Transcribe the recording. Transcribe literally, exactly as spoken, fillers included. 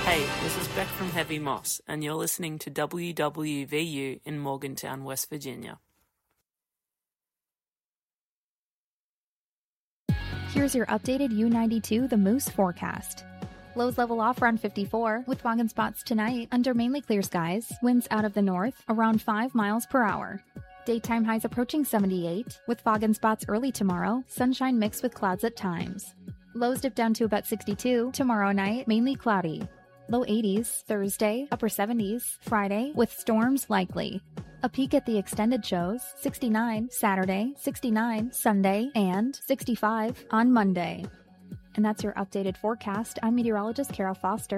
Hey, this is Beck from Heavy Moss, and you're listening to W W V U in Morgantown, West Virginia. Here's your updated U ninety-two The Moose forecast. Lows level off around fifty-four, with fog and spots tonight under mainly clear skies. Winds out of the north, around five miles per hour. Daytime highs approaching seventy-eight, with fog and spots early tomorrow, sunshine mixed with clouds at times. Lows dip down to about sixty-two, tomorrow night, mainly cloudy. Low eighties, Thursday, upper seventies, Friday, with storms likely. A peak at the extended shows, sixty-nine Saturday, sixty-nine Sunday, and sixty-five on Monday. And that's your updated forecast. I'm meteorologist Kara Foster.